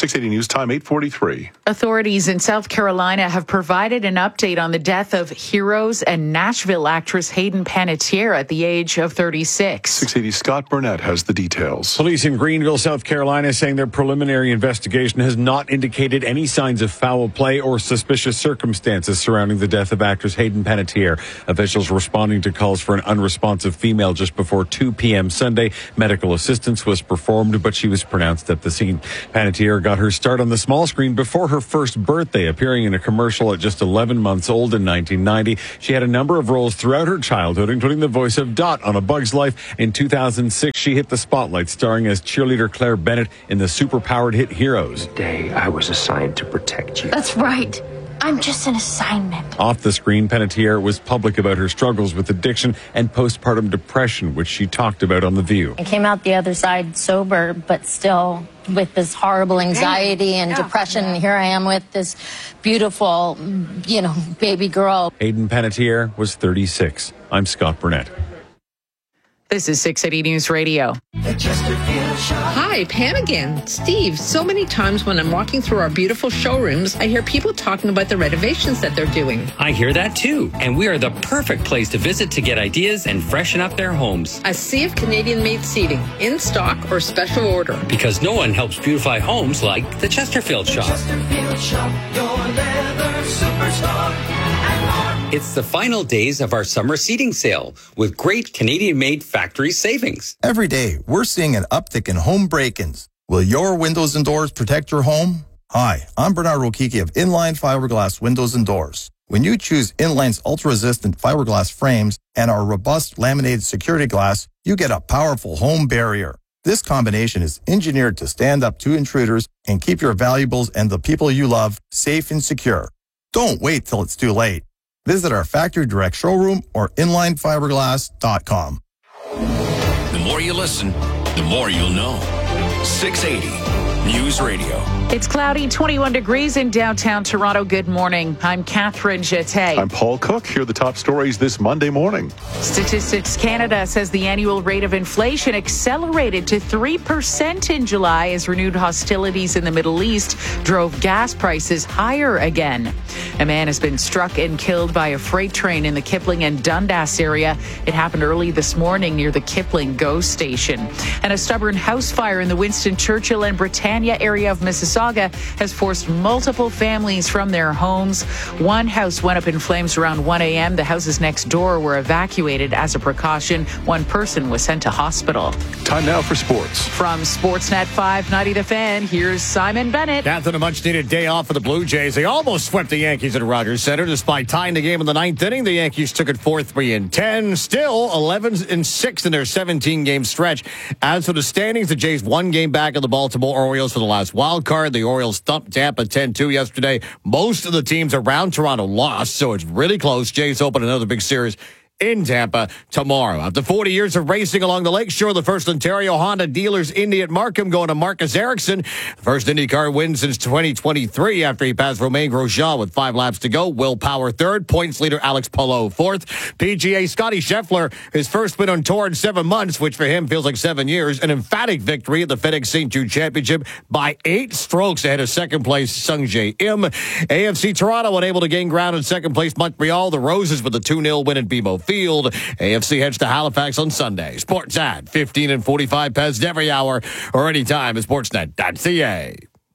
680 News Time, 8:43. Authorities in South Carolina have provided an update on the death of Heroes and Nashville actress Hayden Panettiere at the age of 36. 680 Scott Burnett has the details. Police in Greenville, South Carolina, saying their preliminary investigation has not indicated any signs of foul play or suspicious circumstances surrounding the death of actress Hayden Panettiere. Officials responding to calls for an unresponsive female just before 2 p.m. Sunday. Medical assistance was performed, but she was pronounced at the scene. Panettiere got her start on the small screen before her first birthday, appearing in a commercial at just 11 months old in 1990. She had a number of roles throughout her childhood, including the voice of Dot on A Bug's Life. In 2006, she hit the spotlight, starring as cheerleader Claire Bennett in the superpowered hit Heroes. Today, I was assigned to protect you. That's right. I'm just an assignment. Off the screen, Panettiere was public about her struggles with addiction and postpartum depression, which she talked about on The View. I came out the other side sober, but still with this horrible anxiety and depression. And here I am with this beautiful, baby girl. Hayden Panettiere was 36. I'm Scott Burnett. This is 680 News Radio. Hi, Pam again. Steve, so many times when I'm walking through our beautiful showrooms, I hear people talking about the renovations that they're doing. I hear that too, and we are the perfect place to visit to get ideas and freshen up their homes. A sea of Canadian-made seating, in stock or special order. Because no one helps beautify homes like the Chesterfield Shop. Chesterfield Shop, your leather superstar. It's the final days of our summer seating sale with great Canadian-made factory savings. Every day, we're seeing an uptick in home break-ins. Will your windows and doors protect your home? Hi, I'm Bernard Rokiki of Inline Fiberglass Windows and Doors. When you choose Inline's ultra-resistant fiberglass frames and our robust laminated security glass, you get a powerful home barrier. This combination is engineered to stand up to intruders and keep your valuables and the people you love safe and secure. Don't wait till it's too late. Visit our factory direct showroom or inlinefiberglass.com. The more you listen, the more you'll know. 680 News Radio. It's cloudy, 21 degrees in downtown Toronto. Good morning. I'm Catherine Jeté. I'm Paul Cook. Here are the top stories this Monday morning. Statistics Canada says the annual rate of inflation accelerated to 3% in July as renewed hostilities in the Middle East drove gas prices higher again. A man has been struck and killed by a freight train in the Kipling and Dundas area. It happened early this morning near the Kipling GO station. And a stubborn house fire in the Winston Churchill and Britannia area of Mississauga has forced multiple families from their homes. One house went up in flames around 1 a.m. The houses next door were evacuated as a precaution. One person was sent to hospital. Time now for sports. From Sportsnet 590 The Fan, here's Simon Bennett. After a much-needed day off for the Blue Jays, they almost swept the Yankees at Rogers Center. Despite tying the game in the ninth inning, the Yankees took it 4-3-10. Still 11-6 in their 17-game stretch. As for the standings, the Jays one game back of the Baltimore Orioles for the last wild card. The Orioles thumped Tampa 10-2 yesterday. Most of the teams around Toronto lost, so it's really close. Jays open another big series in Tampa tomorrow. After 40 years of racing along the lakeshore, the first Ontario Honda dealers Indy at Markham going to Marcus Ericsson. The first IndyCar win since 2023 after he passed Romain Grosjean with 5 laps to go. Will Power third. Points leader Alex Palou fourth. PGA Scotty Scheffler, his first win on tour in 7 months, which for him feels like 7 years. An emphatic victory at the FedEx St. Jude Championship by 8 strokes ahead of second place Sungjae Im. AFC Toronto unable to gain ground in second place Montreal. The Roses with a 2-0 win at BMO Field. AFC heads to Halifax on Sunday. Sports at 15 and 45 past every hour or anytime at sportsnet.ca.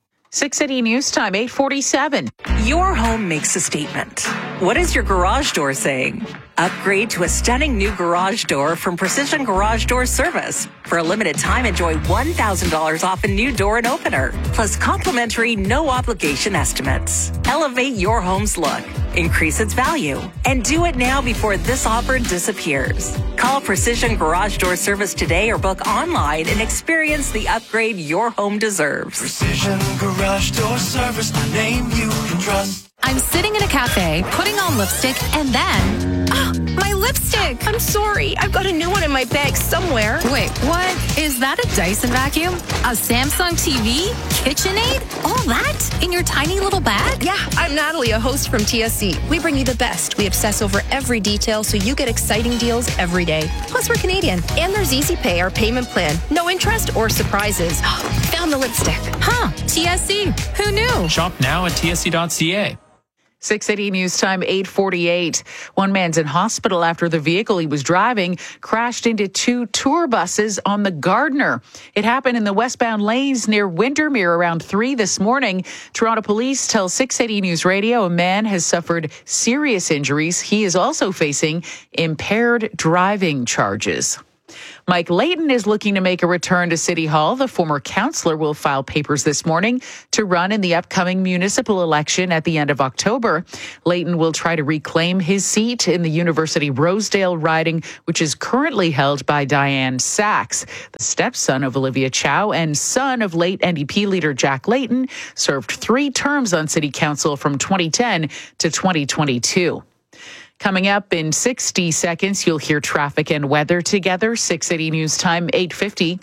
680 News Time, 8:47. Your home makes a statement. What is your garage door saying? Upgrade to a stunning new garage door from Precision Garage Door Service. For a limited time, enjoy $1,000 off a new door and opener, plus complimentary no-obligation estimates. Elevate your home's look, increase its value, and do it now before this offer disappears. Call Precision Garage Door Service today or book online and experience the upgrade your home deserves. Precision Garage Door Service, the name you can trust. I'm sitting in a cafe, putting on lipstick, and then... my lipstick! I'm sorry. I've got a new one in my bag somewhere. Wait, what is Was that a Dyson vacuum? A Samsung TV? KitchenAid? All that in your tiny little bag? Yeah, I'm Natalie, a host from TSC. We bring you the best. We obsess over every detail so you get exciting deals every day. Plus, we're Canadian. And there's Easy Pay, our payment plan. No interest or surprises. Found the lipstick. Huh, TSC. Who knew? Shop now at tsc.ca. 680 News Time, 8:48. One man's in hospital after the vehicle he was driving crashed into two tour buses on the Gardiner. It happened in the westbound lanes near Windermere around 3 this morning. Toronto police tell 680 News Radio a man has suffered serious injuries. He is also facing impaired driving charges. Mike Layton is looking to make a return to City Hall. The former councillor will file papers this morning to run in the upcoming municipal election at the end of October. Layton will try to reclaim his seat in the University Rosedale riding, which is currently held by Diane Sachs. The stepson of Olivia Chow and son of late NDP leader Jack Layton served 3 terms on City Council from 2010 to 2022. Coming up in 60 seconds, you'll hear traffic and weather together. 680 News Time, 8:50.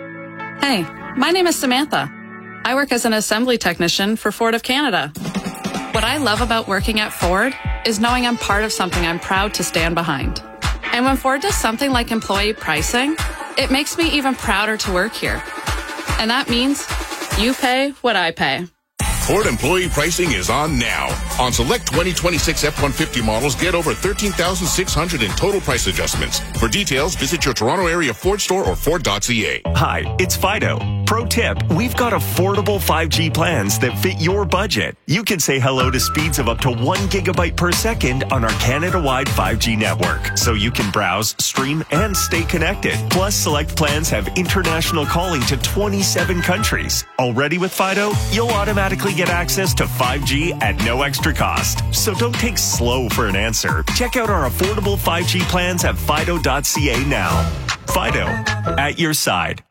Hey, my name is Samantha. I work as an assembly technician for Ford of Canada. What I love about working at Ford is knowing I'm part of something I'm proud to stand behind. And when Ford does something like employee pricing, it makes me even prouder to work here. And that means you pay what I pay. Ford employee pricing is on now. On select 2026 F-150 models, get over $13,600 in total price adjustments. For details, visit your Toronto area Ford store or Ford.ca. Hi, it's Fido. Pro tip, we've got affordable 5G plans that fit your budget. You can say hello to speeds of up to 1 gigabyte per second on our Canada-wide 5G network, so you can browse, stream, and stay connected. Plus, select plans have international calling to 27 countries. Already with Fido, you'll automatically get access to 5G at no extra cost. So don't take slow for an answer. Check out our affordable 5G plans at Fido.ca now. Fido, at your side.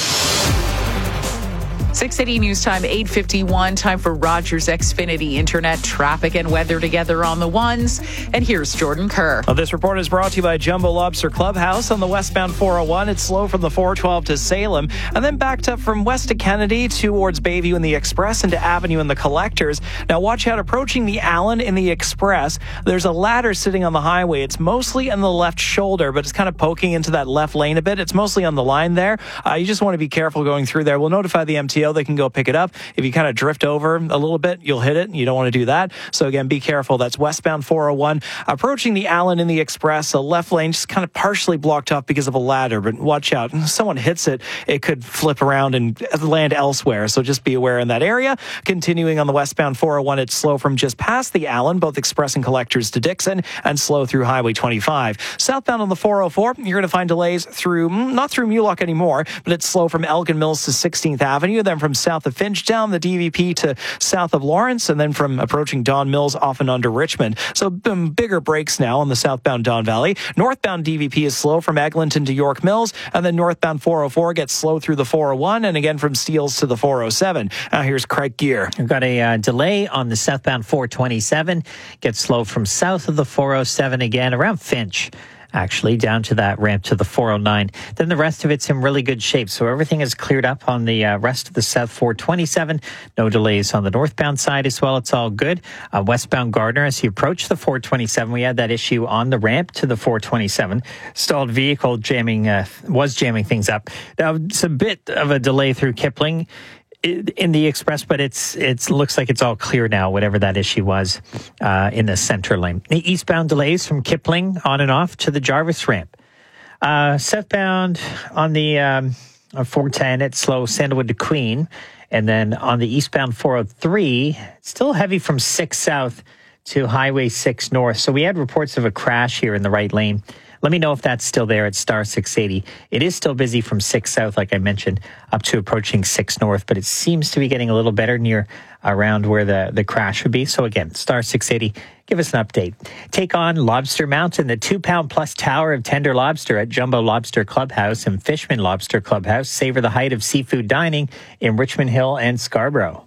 680 News Time, 8:51. Time for Rogers Xfinity Internet traffic and weather together on the ones. And here's Jordan Kerr. Well, this report is brought to you by Jumbo Lobster Clubhouse on the westbound 401. It's slow from the 412 to Salem, and then backed up from west to Kennedy towards Bayview in the Express into Avenue in the Collectors. Now watch out approaching the Allen in the Express. There's a ladder sitting on the highway. It's mostly on the left shoulder, but it's kind of poking into that left lane a bit. It's mostly on the line there. You just want to be careful going through there. We'll notify the MTO. They can go pick it up. If you kind of drift over a little bit, you'll hit it. You don't want to do that. So again, be careful. That's westbound 401. Approaching the Allen in the Express, a left lane just kind of partially blocked off because of a ladder, but watch out. If someone hits it, it could flip around and land elsewhere. So just be aware in that area. Continuing on the westbound 401, it's slow from just past the Allen, both Express and Collectors to Dixon, and slow through Highway 25. Southbound on the 404, you're going to find delays through, not through Mulock anymore, but it's slow from Elgin Mills to 16th Avenue, then from south of Finch down the DVP to south of Lawrence, and then from approaching Don Mills off and onto Richmond. So bigger breaks now on the southbound Don Valley. Northbound DVP is slow from Eglinton to York Mills, and then northbound 404 gets slow through the 401, and again from Steeles to the 407. Now here's Craig Gear. We've got a delay on the southbound 427. Gets slow from south of the 407 again around Finch, actually, down to that ramp to the 409. Then the rest of it's in really good shape. So everything is cleared up on the rest of the South 427. No delays on the northbound side as well. It's all good. Westbound Gardiner, as you approach the 427, we had that issue on the ramp to the 427. Stalled vehicle was jamming things up. Now, it's a bit of a delay through Kipling in the Express, but it looks like it's all clear now, whatever that issue was in the center lane. The eastbound delays from Kipling on and off to the Jarvis ramp. Southbound on the 410, it's slow, Sandalwood to Queen. And then on the eastbound 403, still heavy from 6 south to Highway 6 north. So we had reports of a crash here in the right lane. Let me know if that's still there at star 680. It is still busy from 6 south, like I mentioned, up to approaching 6 north, but it seems to be getting a little better near around where the crash would be. So again, star 680, give us an update. Take on Lobster Mountain, the 2-pound plus tower of tender lobster at Jumbo Lobster Clubhouse and Fishman Lobster Clubhouse. Savor the height of seafood dining in Richmond Hill and Scarborough.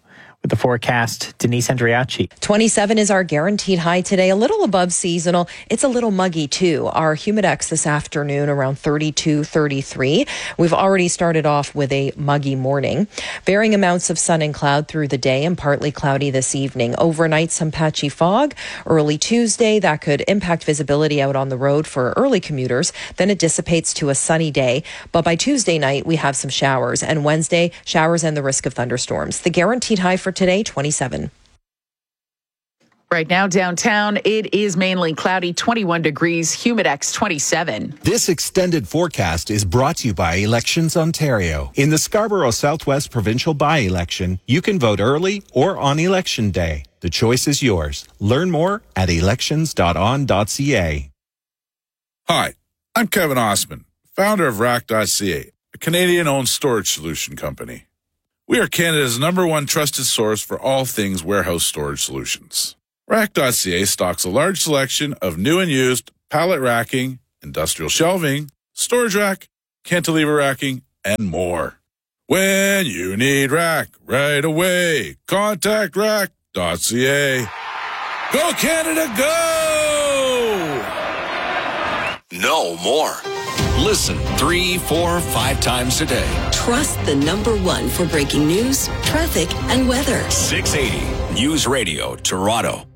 With the forecast, Denise Andriachi. 27 is our guaranteed high today, a little above seasonal. It's a little muggy too. Our humidex this afternoon around 32, 33. We've already started off with a muggy morning. Varying amounts of sun and cloud through the day and partly cloudy this evening. Overnight, some patchy fog. Early Tuesday, that could impact visibility out on the road for early commuters. Then it dissipates to a sunny day. But by Tuesday night, we have some showers. And Wednesday, showers and the risk of thunderstorms. The guaranteed high for today, 27. Right now downtown, it is mainly cloudy, 21 degrees, humidex 27. This extended forecast is brought to you by Elections Ontario. In the Scarborough Southwest Provincial by-election, you can vote early or on election day. The choice is yours. Learn more at elections.on.ca. Hi, I'm Kevin Osman, founder of Rack.ca, a Canadian-owned storage solution company. We are Canada's #1 trusted source for all things warehouse storage solutions. Rack.ca stocks a large selection of new and used pallet racking, industrial shelving, storage rack, cantilever racking, and more. When you need rack right away, contact Rack.ca. Go Canada, go! Know more. Listen 3, 4, 5 times a day. Trust the #1 for breaking news, traffic, and weather. 680 News Radio, Toronto.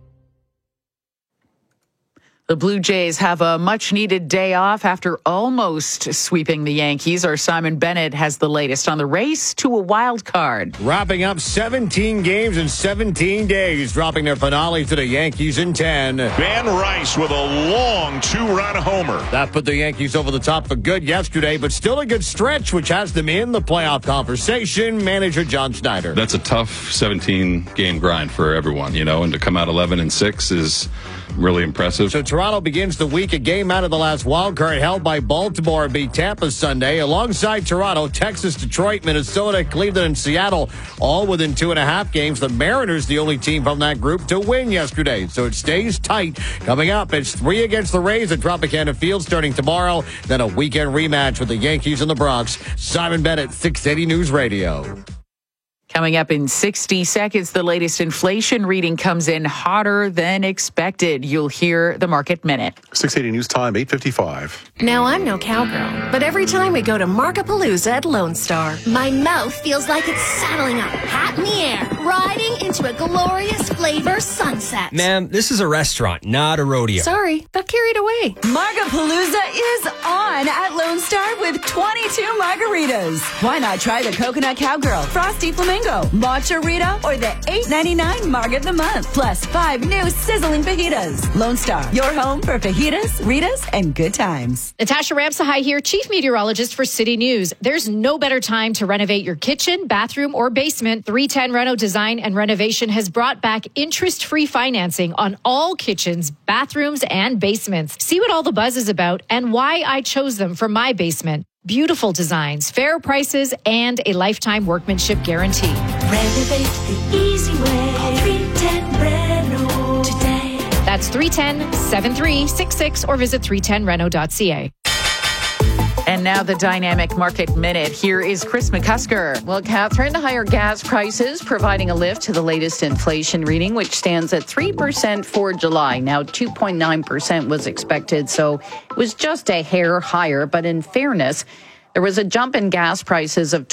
The Blue Jays have a much-needed day off after almost sweeping the Yankees. Our Simon Bennett has the latest on the race to a wild card. Wrapping up 17 games in 17 days, dropping their finale to the Yankees in 10. Ben Rice with a long 2-run homer. That put the Yankees over the top for good yesterday, but still a good stretch, which has them in the playoff conversation. Manager John Schneider. That's a tough 17-game grind for everyone, and to come out 11-6 is really impressive. So Toronto begins the week a game out of the last wild card held by Baltimore beat Tampa Sunday. Alongside Toronto, Texas, Detroit, Minnesota, Cleveland, and Seattle, all within 2.5 games. The Mariners, the only team from that group to win yesterday. So it stays tight. Coming up, it's 3 against the Rays at Tropicana Field starting tomorrow. Then a weekend rematch with the Yankees and the Bronx. Simon Bennett, 680 News Radio. Coming up in 60 seconds, the latest inflation reading comes in hotter than expected. You'll hear the Market Minute. 680 News Time, 8:55. Now, I'm no cowgirl, but every time we go to Markapalooza at Lone Star, my mouth feels like it's saddling up, hot in the air, riding into a glorious flavor sunset. Ma'am, this is a restaurant, not a rodeo. Sorry, got carried away. Markapalooza is on at Lone Star with 22 margaritas. Why not try the Coconut Cowgirl, Frosty Flamingo, Matcha Rita, or the $8.99 Marg of the Month, plus 5 new sizzling fajitas. Lone Star, your home for fajitas, Ritas, and good times. Natasha Ramsahai here, Chief Meteorologist for City News. There's no better time to renovate your kitchen, bathroom, or basement. 310 Reno Design and Renovation has brought back interest-free financing on all kitchens, bathrooms, and basements. See what all the buzz is about and why I chose them for my basement. Beautiful designs, fair prices, and a lifetime workmanship guarantee. Renovate the easy way. Call 310 Reno today. That's 310-7366 or visit 310reno.ca. And now the Dynamic Market Minute. Here is Chris McCusker. Well, Catherine, higher gas prices providing a lift to the latest inflation reading, which stands at 3% for July. Now, 2.9% was expected, so it was just a hair higher. But in fairness, there was a jump in gas prices of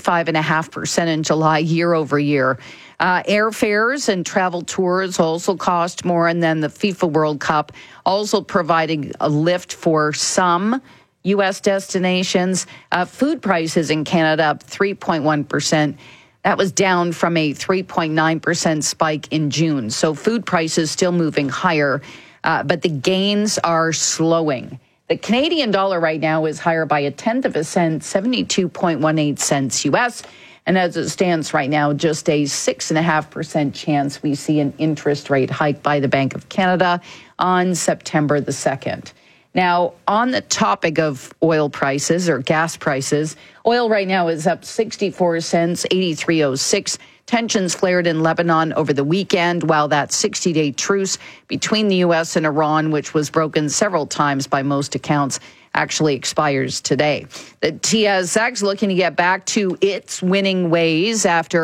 25.5% in July year over year. Airfares and travel tours also cost more, and then the FIFA World Cup also providing a lift for some U.S. destinations. Food prices in Canada up 3.1%. That was down from a 3.9% spike in June. So food prices still moving higher, but the gains are slowing. The Canadian dollar right now is higher by 0.1 cent, 72.18 cents U.S., and as it stands right now, just a 6.5% chance we see an interest rate hike by the Bank of Canada on September the 2nd. Now, on the topic of oil prices or gas prices, oil right now is up 64 cents, 83.06. Tensions flared in Lebanon over the weekend, while that 60-day truce between the U.S. and Iran, which was broken several times by most accounts, actually expires today. The TSX looking to get back to its winning ways after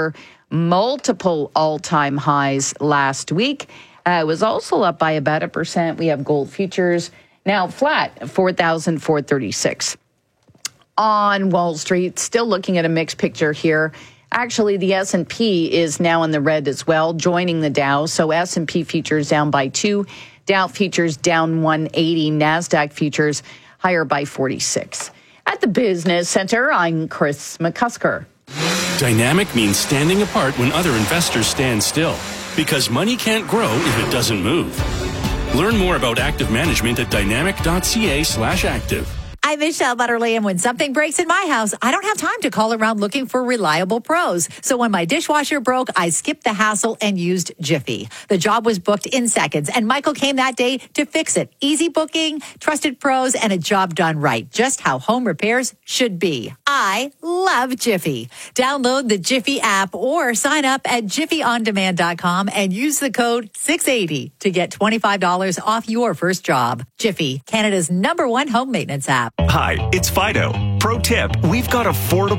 multiple all-time highs last week. It was also up by about 1%. We have gold futures now flat, 4,436. On Wall Street, still looking at a mixed picture here. Actually, the S&P is now in the red as well, joining the Dow. So S&P futures down by 2, Dow futures down 180, NASDAQ futures higher by 46. At the Business Center, I'm Chris McCusker. Dynamic means standing apart when other investors stand still, because money can't grow if it doesn't move. Learn more about active management at dynamic.ca/active. I'm Michelle Butterly, and when something breaks in my house, I don't have time to call around looking for reliable pros. So when my dishwasher broke, I skipped the hassle and used Jiffy. The job was booked in seconds, and Michael came that day to fix it. Easy booking, trusted pros, and a job done right. Just how home repairs should be. I love Jiffy. Download the Jiffy app or sign up at jiffyondemand.com and use the code 680 to get $25 off your first job. Jiffy, Canada's #1 home maintenance app. Hi, it's Fido. Pro tip, we've got affordable